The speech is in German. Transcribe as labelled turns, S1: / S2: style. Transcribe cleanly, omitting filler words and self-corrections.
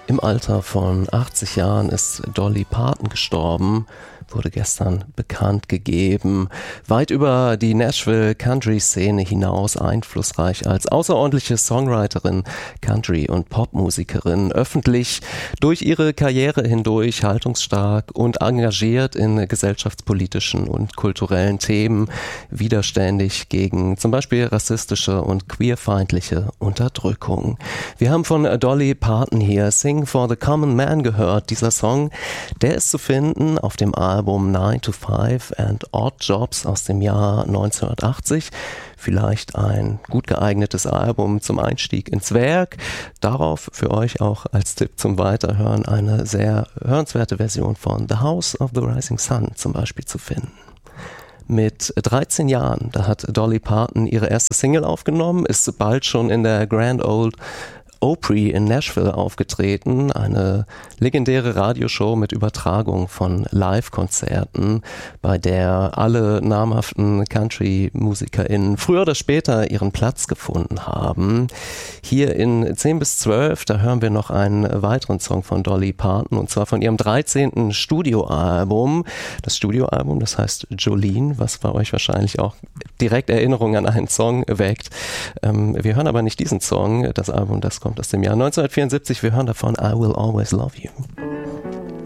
S1: Im Alter von 80 Jahren ist Dolly Parton gestorben, wurde gestern bekannt gegeben. Weit über die Nashville-Country-Szene hinaus einflussreich als außerordentliche Songwriterin, Country- und Popmusikerin, öffentlich durch ihre Karriere hindurch haltungsstark und engagiert in gesellschaftspolitischen und kulturellen Themen, widerständig gegen zum Beispiel rassistische und queerfeindliche Unterdrückung. Wir haben von Dolly Parton hier Sing for the Common Man gehört. Dieser Song, der ist zu finden auf dem Album 9 to 5 and Odd Jobs aus dem Jahr 1980. Vielleicht ein gut geeignetes Album zum Einstieg ins Werk. Darauf für euch auch als Tipp zum Weiterhören eine sehr hörenswerte Version von The House of the Rising Sun zum Beispiel zu finden. Mit 13 Jahren, da hat Dolly Parton ihre erste Single aufgenommen, ist bald schon in der Grand Ole Opry in Nashville aufgetreten, eine legendäre Radioshow mit Übertragung von Live-Konzerten, bei der alle namhaften Country-MusikerInnen früher oder später ihren Platz gefunden haben. Hier in 10 bis 12, da hören wir noch einen weiteren Song von Dolly Parton, und zwar von ihrem 13. Studioalbum. Das Studioalbum, das heißt Jolene, was bei euch wahrscheinlich auch direkt Erinnerungen an einen Song weckt. Wir hören aber nicht diesen Song, das Album, das kommt aus dem Jahr 1974. Wir hören davon I Will Always Love You.